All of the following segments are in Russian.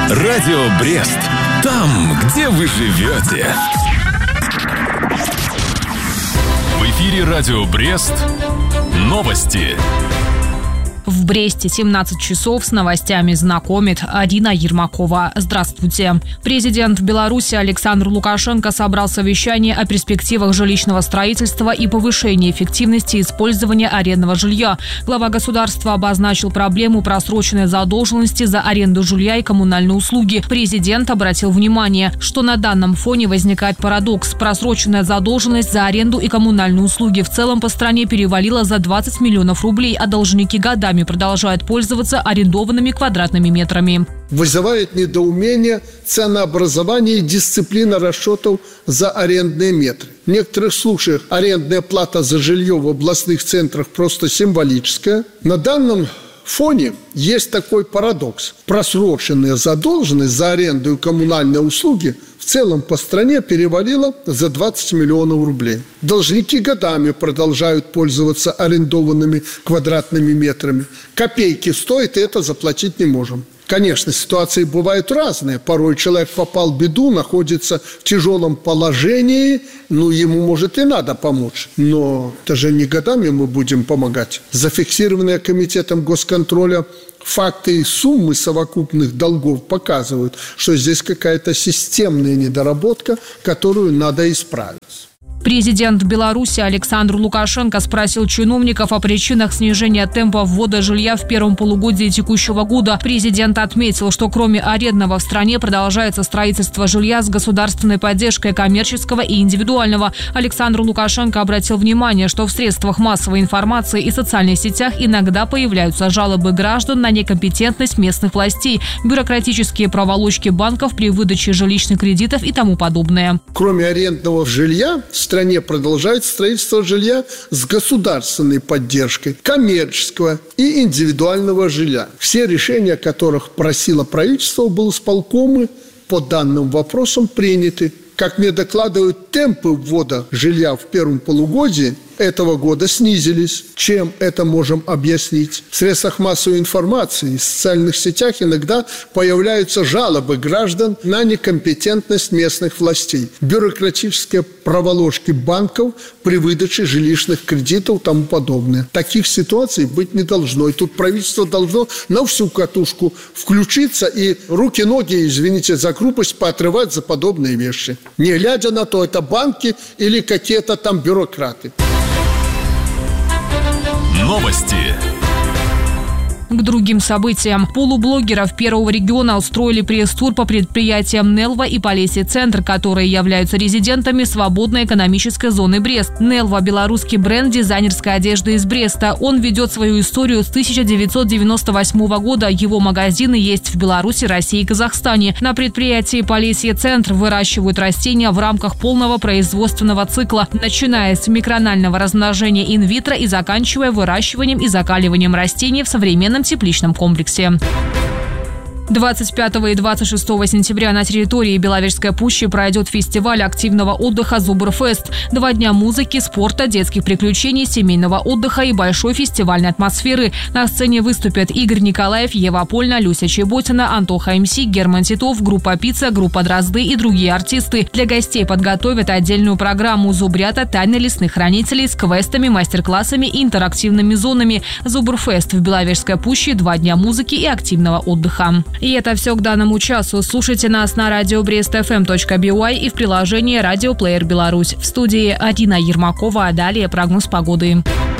Радио Брест. Там, где вы живете. В эфире Радио Брест. Новости. В Бресте 17 часов с новостями знакомит Арина Ермакова. Здравствуйте. Президент Беларуси Александр Лукашенко собрал совещание о перспективах жилищного строительства и повышении эффективности использования арендного жилья. Глава государства обозначил проблему просроченной задолженности за аренду жилья и коммунальные услуги. Президент обратил внимание, что на данном фоне возникает парадокс. Просроченная задолженность за аренду и коммунальные услуги в целом по стране перевалила за 20 миллионов рублей, а должники годами продолжают пользоваться арендованными квадратными метрами. Вызывает недоумение ценообразование и дисциплина расчетов за арендные метры. В некоторых случаях арендная плата за жилье в областных центрах просто символическая. На данном фоне есть такой парадокс. Просроченная задолженность за аренду и коммунальные услуги в целом по стране перевалила за 20 миллионов рублей. Должники годами продолжают пользоваться арендованными квадратными метрами. Копейки стоит, и это заплатить не можем. Конечно, ситуации бывают разные. Порой человек попал в беду, находится в тяжелом положении, ему, может, и надо помочь. Но это же не годами мы будем помогать. Зафиксированные комитетом госконтроля факты и суммы совокупных долгов показывают, что здесь какая-то системная недоработка, которую надо исправить. Президент Беларуси Александр Лукашенко спросил чиновников о причинах снижения темпа ввода жилья в первом полугодии текущего года. Президент отметил, что кроме арендного в стране продолжается строительство жилья с государственной поддержкой коммерческого и индивидуального. Александр Лукашенко обратил внимание, что в средствах массовой информации и социальных сетях иногда появляются жалобы граждан на некомпетентность местных властей, бюрократические проволочки банков при выдаче жилищных кредитов и тому подобное. Кроме арендного жилья, в стране продолжает строительство жилья с государственной поддержкой, коммерческого и индивидуального жилья. Все решения, которых просило правительство, облсполкомы по данным вопросам приняты. Как мне докладывают, темпы ввода жилья в первом полугодии этого года снизились. Чем это можем объяснить? В средствах массовой информации и социальных сетях иногда появляются жалобы граждан на некомпетентность местных властей, бюрократические проволочки банков при выдаче жилищных кредитов и тому подобное. Таких ситуаций быть не должно. И тут правительство должно на всю катушку включиться и руки-ноги, извините за грубость, поотрывать за подобные вещи. Не глядя на то, это банки или какие-то там бюрократы. Новости. К другим событиям. Полублогеров первого региона устроили пресс-тур по предприятиям Нелва и Полесье-центр, которые являются резидентами свободной экономической зоны Брест. Нелва – белорусский бренд дизайнерской одежды из Бреста. Он ведет свою историю с 1998 года. Его магазины есть в Беларуси, России и Казахстане. На предприятии Полесье-центр выращивают растения в рамках полного производственного цикла, начиная с микронального размножения инвитро и заканчивая выращиванием и закаливанием растений в современном тепличном комплексе. 25 и 26 сентября на территории Беловежской пущи пройдет фестиваль активного отдыха «Зубрфест». 2 дня музыки, спорта, детских приключений, семейного отдыха и большой фестивальной атмосферы. На сцене выступят Игорь Николаев, Ева Польна, Люся Чеботина, Антоха МС, Герман Титов, группа «Пицца», группа «Дрозды» и другие артисты. Для гостей подготовят отдельную программу «Зубрята. Тайны лесных хранителей» с квестами, мастер-классами и интерактивными зонами. «Зубрфест» в Беловежской пуще, 2 дня музыки и активного отдыха. И это все к данному часу. Слушайте нас на радио brestfm.by и в приложении «Радиоплеер Беларусь». В студии Арина Ермакова, а далее прогноз погоды.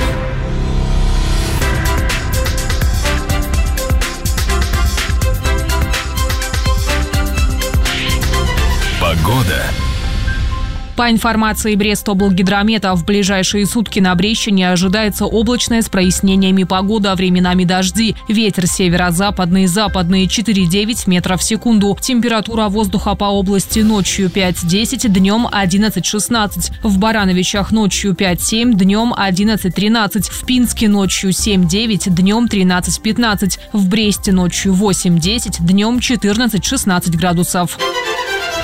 Погода. По информации Брестоблгидромета, в ближайшие сутки на Брестщине ожидается облачная с прояснениями погода, временами дожди. Ветер северо-западный, западный 4,9 метров в секунду. Температура воздуха по области ночью 5-10, днем 11-16. В Барановичах ночью 5-7, днем 11-13. В Пинске ночью 7-9, днем 13-15. В Бресте ночью 8-10, днем 14-16 градусов.